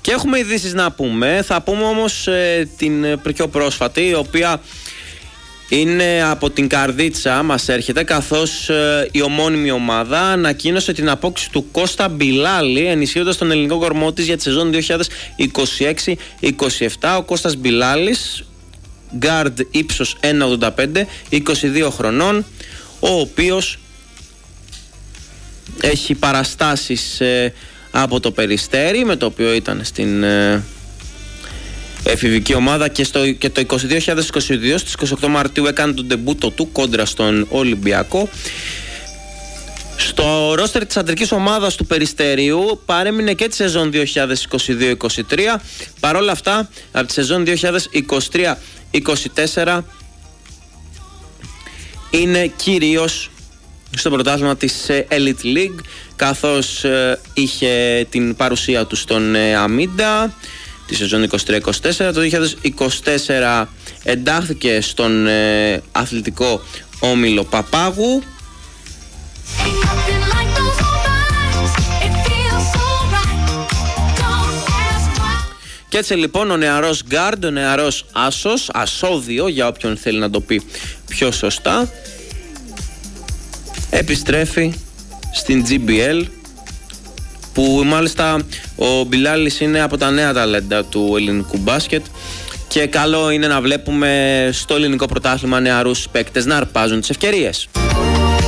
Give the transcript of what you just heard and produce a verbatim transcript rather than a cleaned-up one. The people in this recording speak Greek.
Και έχουμε ειδήσεις να πούμε. Θα πούμε όμως ε, την πιο πρόσφατη, η οποία είναι από την Καρδίτσα, μας έρχεται, καθώς ε, η ομώνυμη ομάδα ανακοίνωσε την απόκτηση του Κώστα Μπιλάλη, ενισχύοντας τον ελληνικό κορμό της για τη σεζόν δύο χιλιάδες είκοσι έξι είκοσι επτά. Ο Κώστας Μπιλάλης, γκάρντ ύψος ένα ογδόντα πέντε, είκοσι δύο χρονών, ο οποίος έχει παραστάσεις ε, από το Περιστέρι, με το οποίο ήταν στην ε, εφηβική ομάδα, και, στο, και το δύο χιλιάδες είκοσι δύο στις είκοσι οκτώ Μαρτίου έκανε τον ντεμπούτο του κόντρα στον Ολυμπιακό. Στο ρόστερ της αντρικής ομάδας του Περιστερίου παρέμεινε και τη σεζόν δύο χιλιάδες είκοσι δύο είκοσι τρία. Παρ' όλα αυτά, από τη σεζόν δύο χιλιάδες είκοσι τρία είκοσι τέσσερα είναι κυρίως στο πρωτάθλημα της Elite League, καθώς ε, είχε την παρουσία του στον ε, Αμίντα τη σεζόν είκοσι τρία είκοσι τέσσερα. Το δύο χιλιάδες είκοσι τέσσερα εντάχθηκε στον ε, αθλητικό όμιλο Παπάγου. Και έτσι λοιπόν ο νεαρός γκάρντ, ο νεαρός άσος, ασώδιο για όποιον θέλει να το πει πιο σωστά, επιστρέφει στην τζι μπι ελ, που μάλιστα ο Μπιλάλης είναι από τα νέα ταλέντα του ελληνικού μπάσκετ, και καλό είναι να βλέπουμε στο ελληνικό πρωτάθλημα νεαρούς παίκτες να αρπάζουν τις ευκαιρίες.